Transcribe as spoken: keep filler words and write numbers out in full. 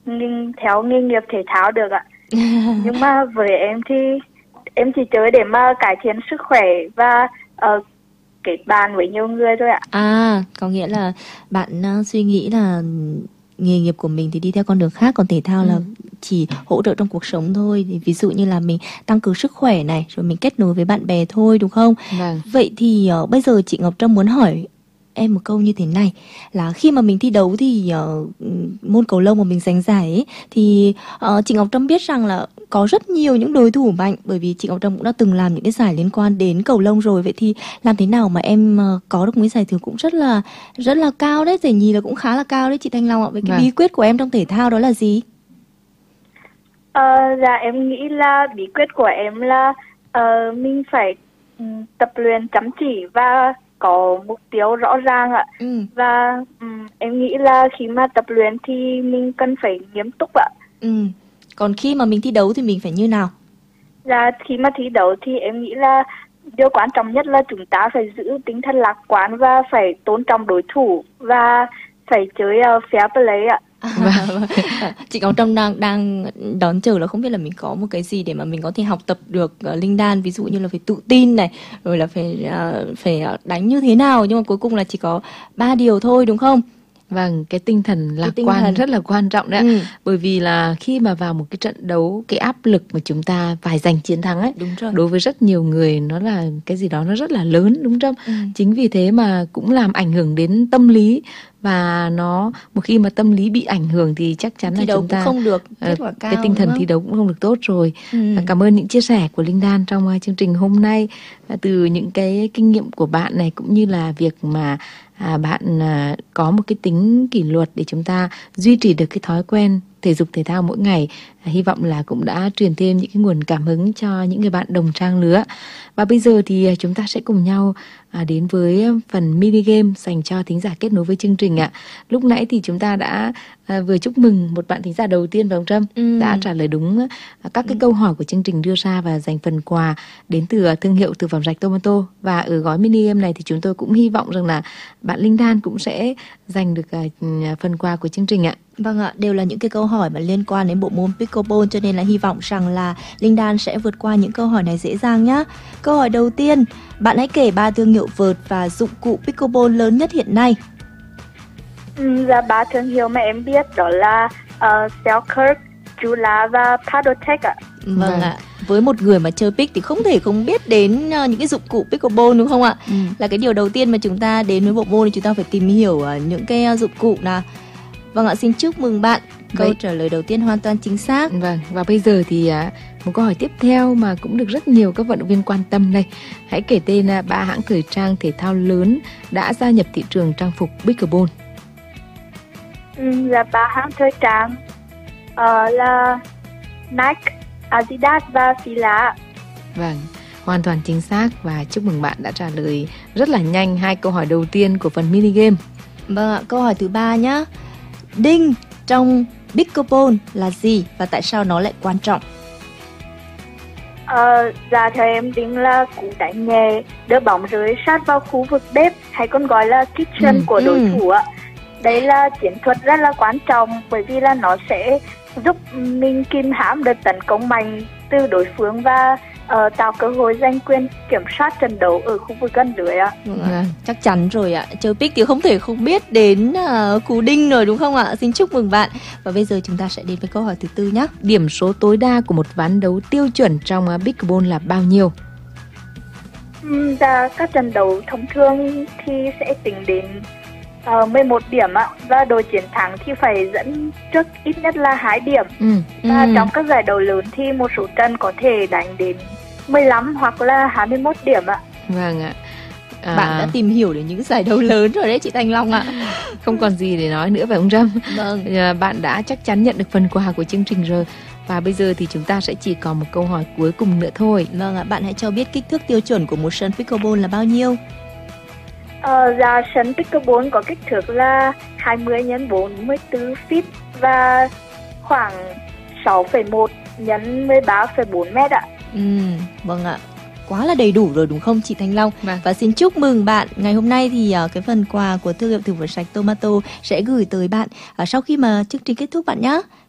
nghề- theo nghề nghiệp thể thao được ạ. Nhưng mà với em thì em chỉ chơi để mà cải thiện sức khỏe và uh, kết bạn với nhiều người thôi ạ. À, có nghĩa là bạn uh, suy nghĩ là nghề nghiệp của mình thì đi theo con đường khác, còn thể thao Ừ. là chỉ hỗ trợ trong cuộc sống thôi. Thì ví dụ như là mình tăng cường sức khỏe này, rồi mình kết nối với bạn bè thôi, đúng không? Vâng. Vậy thì uh, bây giờ chị Ngọc Trâm muốn hỏi em một câu như thế này, là khi mà mình thi đấu thì uh, môn cầu lông mà mình giành giải ấy, thì uh, chị Ngọc Trâm biết rằng là có rất nhiều những đối thủ mạnh, bởi vì chị Ngọc Trâm cũng đã từng làm những cái giải liên quan đến cầu lông rồi. Vậy thì làm thế nào mà em uh, có được một cái giải thưởng cũng rất là rất là cao đấy, giải nhì là cũng khá là cao đấy chị Thanh Long ạ. Vậy cái Vâng. bí quyết của em trong thể thao đó là gì? Ờ, dạ em nghĩ là bí quyết của em là uh, mình phải um, tập luyện chăm chỉ và có mục tiêu rõ ràng ạ. Ừ. Và um, em nghĩ là khi mà tập luyện thì mình cần phải nghiêm túc ạ. Ừ. Còn khi mà mình thi đấu thì mình phải như nào? Dạ khi mà thi đấu thì em nghĩ là điều quan trọng nhất là chúng ta phải giữ tinh thần lạc quan và phải tôn trọng đối thủ và phải chơi uh, fair play ạ. Vâng. Chị Ngọc Trâm đang đang đón chờ là không biết là mình có một cái gì để mà mình có thể học tập được uh, linh đan, ví dụ như là phải tự tin này, rồi là phải uh, phải đánh như thế nào, nhưng mà cuối cùng là chỉ có ba điều thôi, đúng không? Vâng, cái tinh thần lạc tinh quan thần. rất là quan trọng đấy. Ừ. Bởi vì là khi mà vào một cái trận đấu, cái áp lực mà chúng ta phải giành chiến thắng ấy, Đúng rồi. đối với rất nhiều người nó là cái gì đó nó rất là lớn, đúng không? Ừ. Chính vì thế mà cũng làm ảnh hưởng đến tâm lý, và nó một khi mà tâm lý bị ảnh hưởng thì chắc chắn Thi là đấu chúng ta cũng không được ờ, kết quả cao, cái tinh thần đúng không? thi đấu cũng không được tốt rồi. Ừ. Và cảm ơn những chia sẻ của Linh Đan trong uh, chương trình hôm nay, uh, từ những cái kinh nghiệm của bạn này, cũng như là việc mà À, bạn à, có một cái tính kỷ luật để chúng ta duy trì được cái thói quen thể dục thể thao mỗi ngày. À, hy vọng là cũng đã truyền thêm những cái nguồn cảm hứng cho những người bạn đồng trang lứa. Và bây giờ thì chúng ta sẽ cùng nhau à, đến với phần mini game dành cho thính giả kết nối với chương trình ạ. Lúc nãy thì chúng ta đã à, vừa chúc mừng một bạn thính giả đầu tiên, phải không Trâm? Ừ. Đã trả lời đúng à, các cái câu hỏi của chương trình đưa ra và giành phần quà đến từ à, thương hiệu thực phẩm rạch Tomato. Và ở gói mini game này thì chúng tôi cũng hy vọng rằng là bạn Linh Đan cũng sẽ giành được uh, phần quà của chương trình ạ. Vâng ạ, đều là những cái câu hỏi mà liên quan đến bộ môn pickleball, cho nên là hy vọng rằng là Linh Đan sẽ vượt qua những câu hỏi này dễ dàng nhé. Câu hỏi đầu tiên, bạn hãy kể ba thương hiệu vợt và dụng cụ pickleball lớn nhất hiện nay. Ừ, dạ ba thương hiệu mà em biết đó là uh, Selkirk, Jula và Paddletech ạ. Vâng, Vâng. ạ. Với một người mà chơi pick thì không thể không biết đến uh, những cái dụng cụ pickleball, đúng không ạ? Ừ. Là cái điều đầu tiên mà chúng ta đến với bộ môn thì chúng ta phải tìm hiểu uh, những cái uh, dụng cụ nào. Vâng ạ, xin chúc mừng bạn. Câu Vậy- trả lời đầu tiên hoàn toàn chính xác. Vâng, và bây giờ thì à, một câu hỏi tiếp theo mà cũng được rất nhiều các vận động viên quan tâm đây. Hãy kể tên à, ba hãng thời trang thể thao lớn đã gia nhập thị trường trang phục pickleball. Ừ, là ba hãng thời trang uh, là Nike, Adidas và Fila. Vâng, hoàn toàn chính xác, và chúc mừng bạn đã trả lời rất là nhanh hai câu hỏi đầu tiên của phần mini game. Vâng ạ, câu hỏi thứ ba nhá. Đinh trong pickleball là gì và tại sao nó lại quan trọng? Ờ, dạ theo em tính là cú đánh nhẹ đưa bóng rơi sát vào khu vực bếp hay còn gọi là kitchen Ừ, của đối ừ. thủ ạ. Đây là chiến thuật rất là quan trọng bởi vì là nó sẽ giúp mình kìm hãm đợt tấn công mạnh từ đối phương và uh, tạo cơ hội giành quyền kiểm soát trận đấu ở khu vực gần lưới ạ. Vâng ạ. Vâng. Chắc chắn rồi ạ. Chơi pick thì không thể không biết đến uh, cú đinh rồi, đúng không ạ? Xin chúc mừng bạn. Và bây giờ chúng ta sẽ đến với câu hỏi thứ tư nhé. Điểm số tối đa của một ván đấu tiêu chuẩn trong à, pickleball là bao nhiêu? Ừm, Dạ các trận đấu thông thường thì sẽ tính đến uh, mười một điểm ạ, và đội chiến thắng thì phải dẫn trước ít nhất là hai điểm. Ừ. Và Ừ. trong các giải đấu lớn thì một số trận có thể đánh đến mười lăm hoặc là hai mươi mốt điểm ạ. Vâng ạ. À, Bạn đã tìm hiểu đến những giải đấu lớn rồi đấy chị Thanh Long ạ. không còn gì để nói nữa phải không Trâm? Vâng. À, bạn đã chắc chắn nhận được phần quà của chương trình rồi. Và bây giờ thì chúng ta sẽ chỉ còn một câu hỏi cuối cùng nữa thôi. Vâng ạ, bạn hãy cho biết kích thước tiêu chuẩn của một sân pickleball là bao nhiêu? Ờ, dạ sân pickleball có kích thước là hai mươi nhân bốn mươi tư feet và khoảng sáu phẩy một nhân mười ba phẩy bốn mét ạ. Ừ, vâng ạ. Quá là đầy đủ rồi đúng không chị Thanh Long? Vâng. Và xin chúc mừng bạn. Ngày hôm nay thì uh, cái phần quà của thương hiệu thực phẩm sạch Tomato sẽ gửi tới bạn uh, sau khi mà chương trình kết thúc bạn nhé.